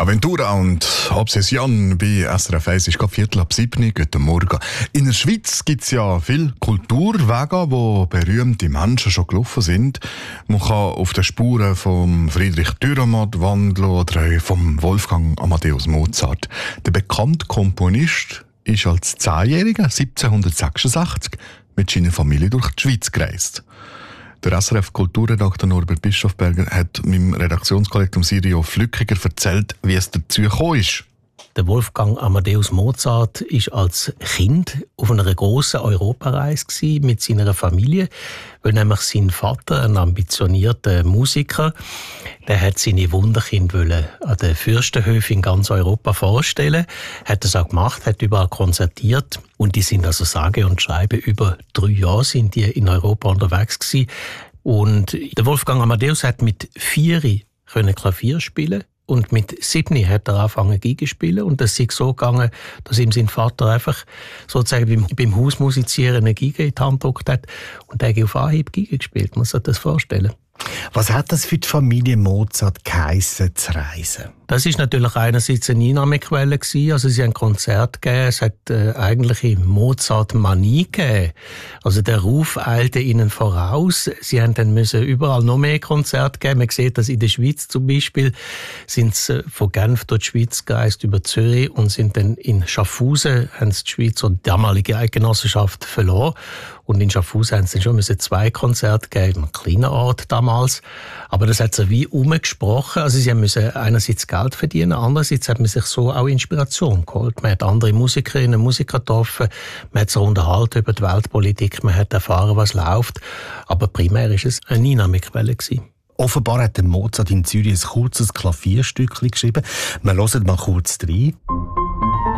Aventura und Obsession bei SRF 1 ist gerade 6:15. Guten Morgen. In der Schweiz gibt es ja viele Kulturwege, wo berühmte Menschen schon gelaufen sind. Man kann auf den Spuren von Friedrich Dürrenmatt wandeln oder von Wolfgang Amadeus Mozart. Der bekannte Komponist ist als 10-Jähriger 1766 mit seiner Familie durch die Schweiz gereist. Der SRF-Kulturredakteur Norbert Bischofberger hat meinem Redaktionskollegen Sirio Flückiger erzählt, wie es dazu gekommen ist. Der Wolfgang Amadeus Mozart war als Kind auf einer grossen Europareise mit seiner Familie, weil nämlich sein Vater, ein ambitionierter Musiker, der hat seine Wunderkinder an den Fürstenhöfen in ganz Europa vorstellen. Hat das auch gemacht, hat überall konzertiert und die sind also sage und schreibe über 3 Jahre sind die in Europa unterwegs gewesen. Und der Wolfgang Amadeus hat mit 4 Klavier spielen. Und mit 7 hat er angefangen Geige zu spielen und das ist so gegangen, dass ihm sein Vater einfach sozusagen beim Hausmusizieren eine Geige in die Hand gedrückt hat und er hat auf Anhieb Geige gespielt, muss sich das vorstellen. Was hat das für die Familie Mozart geheissen, zu reisen? Das ist natürlich einerseits eine Einnahmequelle gewesen. Also sie haben Konzerte gegeben, es hat eigentliche Mozart-Manie gegeben. Also der Ruf eilte ihnen voraus. Sie haben dann müssen überall noch mehr Konzerte geben. Man sieht das in der Schweiz zum Beispiel. Sind sie von Genf durch die Schweiz gereist über Zürich und sind dann in Schaffhausen, haben sie die Schweiz und die damalige Eidgenossenschaft verloren. Und in Schaffhausen haben sie schon 2 Konzerte gegeben, einem kleinen Ort damals. Aber das hat sich wie umgesprochen. Also sie müssen einerseits Geld verdienen, andererseits hat man sich so auch Inspiration geholt. Man hat andere Musikerinnen und Musiker getroffen, man hat sich unterhalten über die Weltpolitik, man hat erfahren, was läuft. Aber primär war es eine Einnahmequelle gewesen. Offenbar hat der Mozart in Zürich ein kurzes Klavierstückchen geschrieben. Wir hören mal kurz rein.